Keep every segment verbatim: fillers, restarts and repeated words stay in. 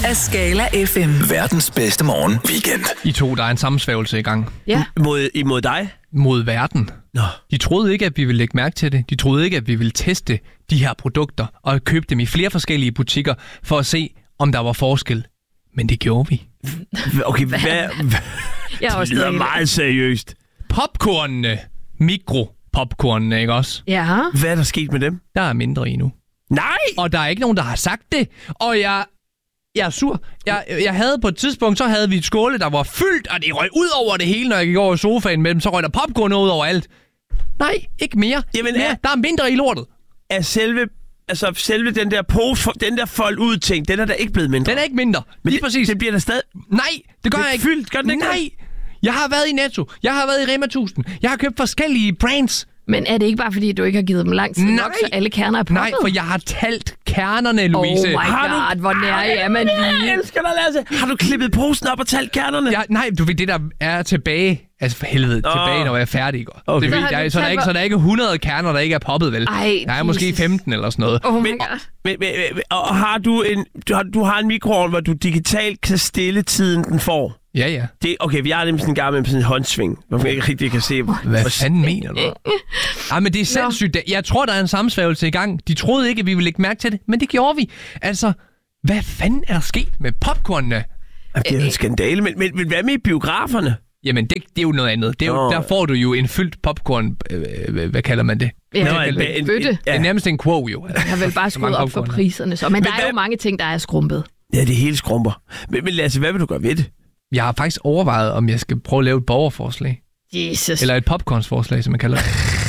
af Skala F M. Verdens bedste morgen weekend. I to, der er en sammensværgelse i gang. Ja. Mod, imod dig? Mod verden. Nå. De troede ikke, at vi ville lægge mærke til det. De troede ikke, at vi ville teste de her produkter og købe dem i flere forskellige butikker for at se, om der var forskel. Men det gjorde vi. Okay, hvad? Jeg er også Det lyder helt- meget seriøst. Popcornene. Mikropopcornene, ikke også? Ja. Hvad er der sket med dem? Der er mindre i nu. Nej! Og der er ikke nogen, der har sagt det. Og jeg, jeg er sur. Jeg, jeg havde på et tidspunkt, så havde vi et skåle, der var fyldt, og det røg ud over det hele, når jeg gik over i sofaen med dem. Så røg der popcorn ud over alt. Nej, ikke mere. Jamen, mere. er- Der er mindre i lortet. Er selve, altså selve den der pose, den der fold ud ting, den er der ikke blevet mindre. Den er ikke mindre. Men Lige det, præcis. det bliver der stadig... Nej, det gør Det er jeg ikke. fyldt, gør den ikke Nej. Jeg har været i Netto. Jeg har været i Rema tusind. Jeg har købt forskellige brands. Men er det ikke bare fordi, du ikke har givet dem lang tid Nej. nok, så alle kerner er poppet? Nej, for jeg har talt kernerne, Louise. Oh my Har du- god, hvor nær er man lige. Jeg elsker dig, Lasse. Har du klippet posen op og talt kernerne? Jeg, nej, du ved, det der er tilbage. Altså for helvede, Åh. tilbage, når jeg er færdig. Ikke? Okay. Det, Så ved, har jeg, du så, er der talt, ikke, så er der ikke hundrede kerner, der ikke er poppet, vel? Ej, der er måske Jesus. femten eller sådan noget. Oh my Men- god. Men, men, men, og har du en, du har, du har en mikroovn, hvor du digitalt kan stille tiden, den får? Ja, ja. Det, okay, vi har nemlig sådan en gang med sådan en håndsving, hvor man ikke rigtig kan se... Hvad fanden mener du? Ej, men det er sindssygt. Jeg tror, der er en sammensværgelse i gang. De troede ikke, at vi ville lægge mærke til det, men det gjorde vi. Altså, hvad fanden er der sket med popcornene? Jamen, det er jo en skandale, men, men, men hvad med i biograferne? Jamen, det, det er jo noget andet. Det er jo, Nå. der får du jo en fyldt popcorn... Øh, øh, hvad kalder man det? Ja, Nå, en, en- en- bøtte. Det er nærmest en quo, jo. Jeg har vel bare Så mange skruet op for popcorn her. priserne. Så. Men, men der er hvad- jo mange ting, der er skrumpet. Ja, det hele skrumper. Men, men Lasse, hvad vil du gøre ved det? Jeg har faktisk overvejet, om jeg skal prøve at lave et borgerforslag. Jesus. Eller et popcornsforslag, som man kalder det.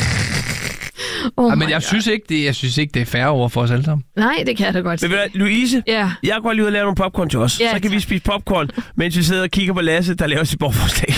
oh Ja, men my jeg God. synes, ikke, det, jeg synes ikke, det er fair over for os alle sammen. Nej, det kan jeg da godt Men se. ved du hvad, Louise, Ja. jeg går lige ud og lave nogle popcorn til os. Ja, Så kan tak. vi spise popcorn, mens vi sidder og kigger på Lasse, der laver sit borgforslag.